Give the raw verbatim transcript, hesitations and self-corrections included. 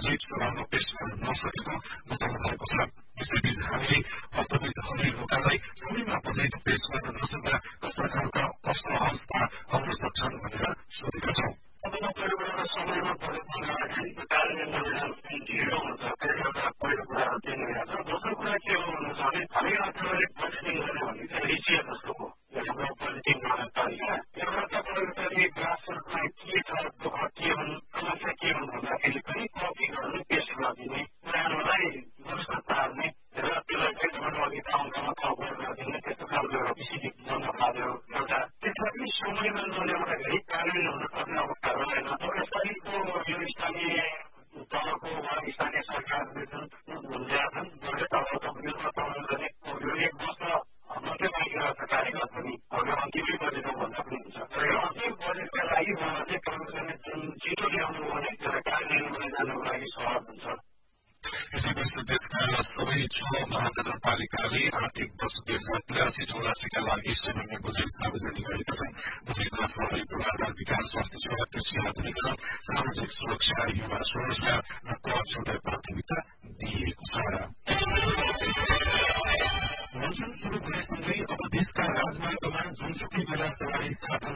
Budget सभामा पेश गर्न नसकेको बताउनु भएको छ। यसैबीच हामीले अर्थविदहरूलाई समयमा बजेट पेश गर्न नसक्दा कस्ता खालका कस्तो अवस्था आउन सक्छन् भनेर सोधेका छौं। समयमा बजेटमा जाँदाखेरि कार्यान्वयन ढिलो हुन्छ। त्यसले गर्दा पहिलो कुरा त्यही भइरहेको छ। दोस्रो कुरा के हो भन्नु छ भने हामी अर्थले बजेटिङ गर्ने भने चाहिँ रेसियो जस्तो हो। हाम्रो बजेटिङ गर्ने तरिका एउटा तपाईँको चाहिँ ग्रासरुटमा के छ, दुःख के हुन्, समस्या के हुन् भन्दाखेरि पनि कपी गर्नु पेश गरिदिने, पुरानोलाई दुरुस्त पार्ने र त्यसलाई चाहिँ तपाईँको अघि अङ्कमा थपहरू गरिदिने त्यस्तो खालको एउटा विषय बन्न थाल्यो एउटा। त्यसमा पनि समयमा नल्याउँदाखेरि कार्यान्वयन हुन सक्ने अवस्था रहेन। यसपालिको यो स्थानीय तहको वा स्थानीय सरकारले जुन ल्याएका छन् बजेट अब तपाईँले गर्ने यो एक वर्ष मात्रै बाँकिरहेको छ कार्यकाल पनि अब अन्तिमै बजेट हो भन्दा पनि हुन्छ। र यो अन्तिम बजेटका लागि मलाई चाहिँ कमिसनले जुन छिटो ल्याउनु हो भने त्यसलाई कार्यान्वयनमा जानुको लागि सहज हुन्छ। यसैबीच देशका सबै छ महानगरपालिकाले आर्थिक वर्ष दुई हजार त्रियासी चौरासीका लागि सामान्य बजेट सार्वजनिक गरेका छन्। बजेटमा शहरी पूर्वाधार विकास, स्वास्थ्य सेवा, कृषि आधुनिकरण, सामाजिक सुरक्षा, युवा स्वरोजगार र कर छुटलाई प्राथमिकता दिइएको छ। मनसुन शुरू भएसँगै अब देशका राजमार्गमा जुनसुकै बेला सवारी साधन